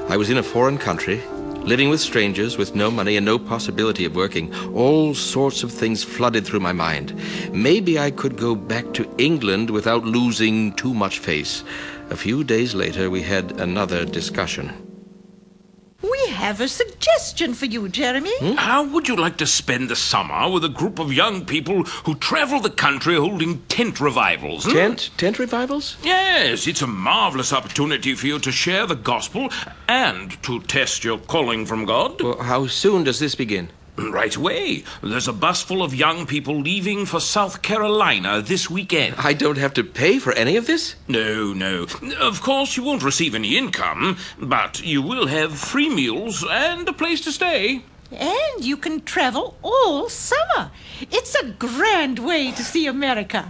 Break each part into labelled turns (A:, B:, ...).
A: I was in a foreign country, living with strangers with no money and no possibility of working. All sorts of things flooded through my mind. Maybe I could go back to England without losing too much face. A few days later, we had another discussion.
B: We have a suggestion for you, Jeremy.
C: How would you like to spend the summer with a group of young people who travel the country holding tent revivals?
A: Tent revivals?
C: Yes, it's a marvelous opportunity for you to share the gospel and to test your calling from God.
A: Well, how soon does this begin?
C: Right away. There's a bus full of young people leaving for South Carolina this weekend.
A: I don't have to pay for any of this?
C: No. Of course, you won't receive any income, but you will have free meals and a place to stay.
B: And you can travel all summer. It's a grand way to see America.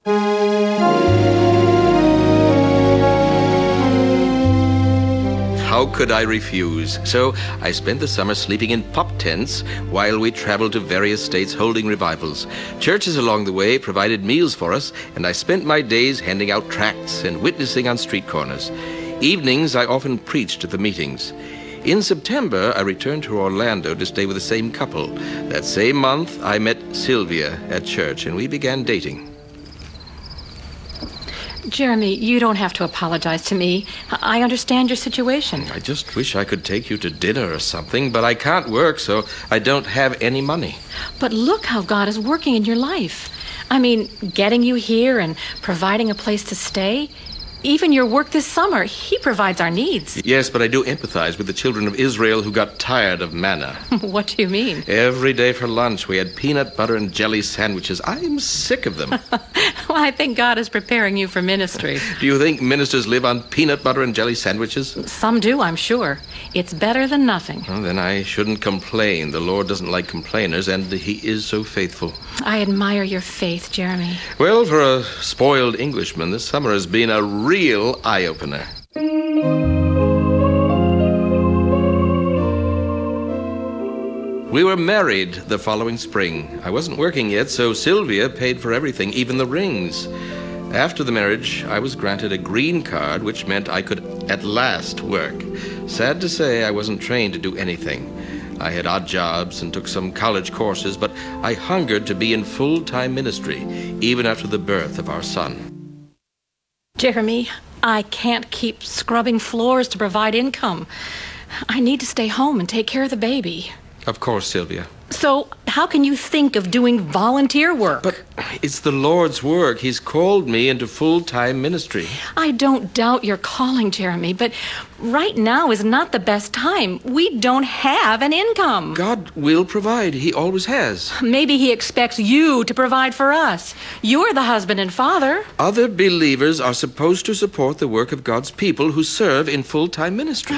A: How could I refuse? So I spent the summer sleeping in pop tents while we traveled to various states holding revivals. Churches along the way provided meals for us, and I spent my days handing out tracts and witnessing on street corners. Evenings, I often preached at the meetings. In September, I returned to Orlando to stay with the same couple. That same month, I met Sylvia at church, and we began dating.
D: Jeremy, you don't have to apologize to me. I understand your situation.
A: I just wish I could take you to dinner or something, but I can't work, so I don't have any money.
D: But look how God is working in your life. I mean, getting you here and providing a place to stay. Even your work this summer, He provides our needs.
A: Yes, but I do empathize with the children of Israel who got tired of manna.
D: What do you mean?
A: Every day for lunch, we had peanut butter and jelly sandwiches. I'm sick of them.
D: Well, I think God is preparing you for ministry.
A: Do you think ministers live on peanut butter and jelly sandwiches?
D: Some do, I'm sure. It's better than nothing.
A: Well, then I shouldn't complain. The Lord doesn't like complainers, and He is so faithful.
D: I admire your faith, Jeremy.
A: Well, for a spoiled Englishman, this summer has been a real eye-opener. We were married the following spring. I wasn't working yet, so Sylvia paid for everything, even the rings. After the marriage, I was granted a green card, which meant I could at last work. Sad to say, I wasn't trained to do anything. I had odd jobs and took some college courses, but I hungered to be in full-time ministry, even after the birth of our son.
D: Jeremy, I can't keep scrubbing floors to provide income. I need to stay home and take care of the baby.
A: Of course, Sylvia.
D: So, how can you think of doing volunteer work?
A: But it's the Lord's work. He's called me into full-time ministry.
D: I don't doubt your calling, Jeremy, but right now is not the best time. We don't have an income.
A: God will provide. He always has.
D: Maybe He expects you to provide for us. You're the husband and father.
A: Other believers are supposed to support the work of God's people who serve in full-time ministry.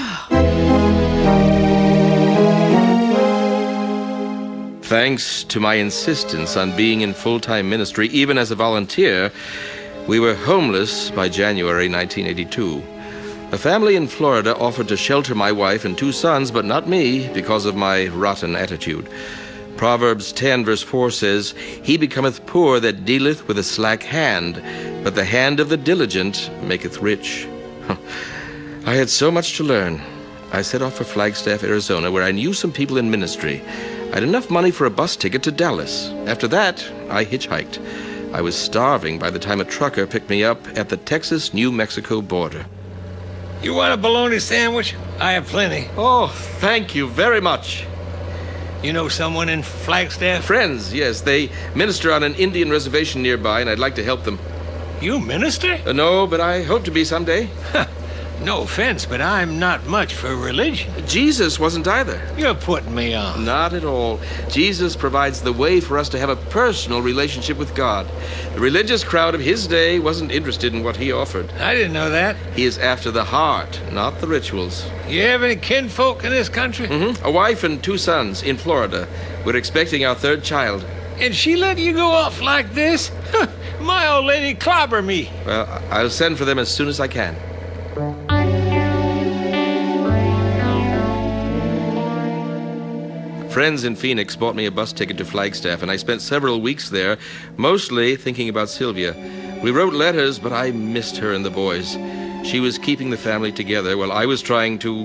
A: Thanks to my insistence on being in full-time ministry, even as a volunteer, we were homeless by January 1982. A family in Florida offered to shelter my wife and 2 sons, but not me, because of my rotten attitude. Proverbs 10, verse 4 says, "He becometh poor that dealeth with a slack hand, but the hand of the diligent maketh rich." I had so much to learn. I set off for Flagstaff, Arizona, where I knew some people in ministry. I had enough money for a bus ticket to Dallas. After that, I hitchhiked. I was starving by the time a trucker picked me up at the Texas-New Mexico border.
E: You want a bologna sandwich? I have plenty.
A: Oh, thank you very much.
E: You know someone in Flagstaff?
A: Friends, yes. They minister on an Indian reservation nearby, and I'd like to help them.
E: You minister?
A: No, but I hope to be someday.
E: No offense, but I'm not much for religion.
A: Jesus wasn't either.
E: You're putting me on.
A: Not at all. Jesus provides the way for us to have a personal relationship with God. The religious crowd of His day wasn't interested in what He offered.
E: I didn't know that.
A: He is after the heart, not the rituals.
E: You have any kinfolk in this country?
A: A wife and 2 sons in Florida. We're expecting our 3rd child.
E: And she let you go off like this? My old lady clobber me.
A: Well, I'll send for them as soon as I can. Friends in Phoenix bought me a bus ticket to Flagstaff, and I spent several weeks there, mostly thinking about Sylvia. We wrote letters, but I missed her and the boys. She was keeping the family together while I was trying to